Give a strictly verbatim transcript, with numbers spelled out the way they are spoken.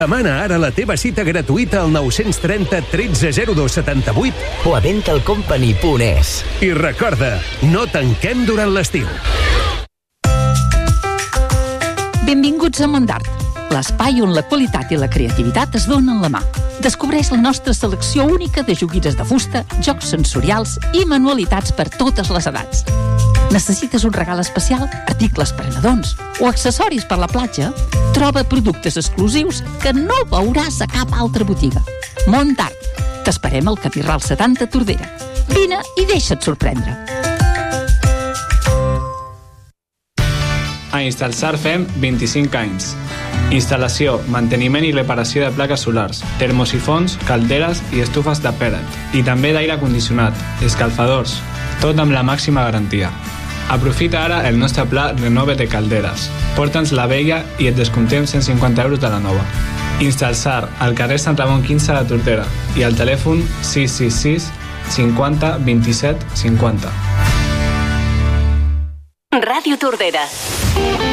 Demana ara la teva cita gratuïta al nou trenta tretze zero dos setanta-vuit o a dentalcompany punt es. I recorda, no tanquem durant l'estiu. Benvinguts a Mondart, l'espai on la qualitat i la creativitat es donen la mà. Descobreix la nostra selecció única de joguines de fusta, jocs sensorials i manualitats per totes les edats. Necessites un regal especial, articles per a nadons o accessoris per la platja? Troba productes exclusius que no veuràs a cap altra botiga. Mondart. T'esperem al Camí Ral setanta Tordera. Vine i deixa't sorprendre. A Instalsar fem vint-i-cinc anys. Instal·lació, manteniment i reparació de plaques solars, termosifons, calderes i estufes de pellet. I també d'aire condicionat, escalfadors, tot amb la màxima garantia. Aprofita ara el nostre pla Renove de calderes. Porta'ns la vella i et descomptem cent cinquanta euros de la nova. Instalsar, al carrer Sant Ramon quinze de Tordera i al telèfon sis sis sis cinquanta vint-i-set cinquanta. Ràdio Tordera.